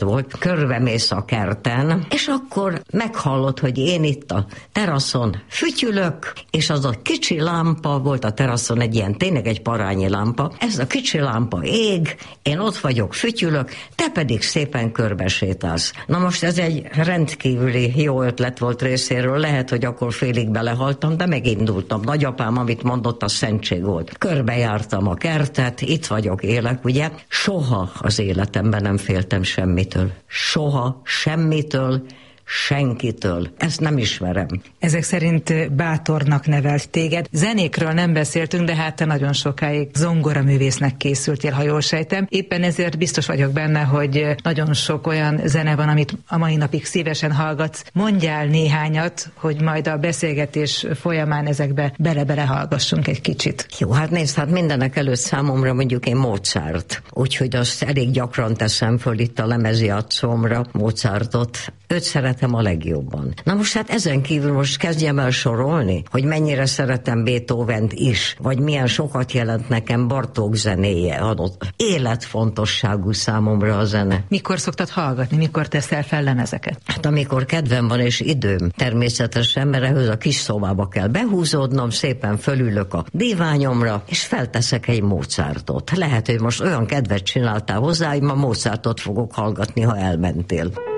volt, körbemész a kerten, és akkor meghallod, hogy én itt a teraszon fütyülök, és az a kicsi lámpa volt a teraszon, tényleg egy parányi lámpa, ez a kicsi lámpa ég, én ott vagyok, fütyülök, te pedig szépen körbesétálsz. Na most ez egy rendkívüli jó ötlet volt részéről, lehet, hogy akkor félig belehaltam, de megindultam. Nagyapám, amit mondott, a szentség volt. Körbejártam a kertet, itt vagyok, élek, ugye? Soha az életemben nem féltem semmitől. Soha, semmitől, senkitől. Ezt nem ismerem. Ezek szerint bátornak nevelt téged. Zenékről nem beszéltünk, de hát te nagyon sokáig zongoraművésznek készültél, ha jól sejtem. Éppen ezért biztos vagyok benne, hogy nagyon sok olyan zene van, amit a mai napig szívesen hallgatsz. Mondjál néhányat, hogy majd a beszélgetés folyamán ezekbe bele-bele hallgassunk egy kicsit. Jó, hát nézd, mindenek előtt számomra mondjuk én Mozart. Úgyhogy azt elég gyakran teszem föl itt a lemezjátszómra, Mozartot. Őt szeretem a legjobban. Na most hát ezen kívül most kezdjem el sorolni, hogy mennyire szeretem Beethovent is, vagy milyen sokat jelent nekem Bartók zenéje adott. Életfontosságú számomra a zene. Mikor szoktad hallgatni, mikor teszel fel lemezeket? Hát amikor kedvem van és időm, természetesen, mert ehhez a kis szobába kell behúzódnom, szépen fölülök a díványomra, és felteszek egy Mozartot. Lehet, hogy most olyan kedvet csináltál hozzá, hogy ma Mozartot fogok hallgatni, ha elmentél.